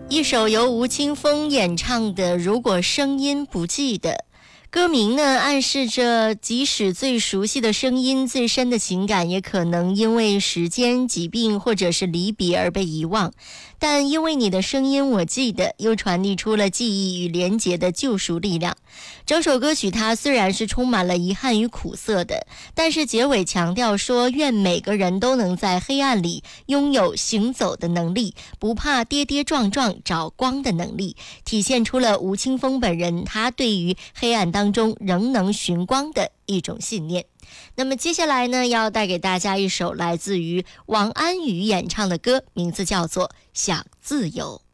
一首由吴青峰演唱的《如果声音不记得》，歌名呢暗示着即使最熟悉的声音，最深的情感也可能因为时间、疾病或者是离别而被遗忘，但因为你的声音我记得，又传递出了记忆与连结的救赎力量。整首歌曲它虽然是充满了遗憾与苦涩的，但是结尾强调说，愿每个人都能在黑暗里拥有行走的能力，不怕跌跌撞撞找光的能力，体现出了吴青峰本人他对于黑暗当中仍能寻光的一种信念。那么接下来呢，要带给大家一首来自于王安宇演唱的歌，名字叫做《想自由》。